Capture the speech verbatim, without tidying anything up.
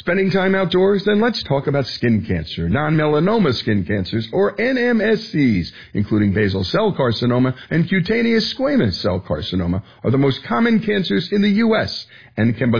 Spending time outdoors? Then let's talk about skin cancer. Non-melanoma skin cancers, or N M S Cs, including basal cell carcinoma and cutaneous squamous cell carcinoma, are the most common cancers in the U S and can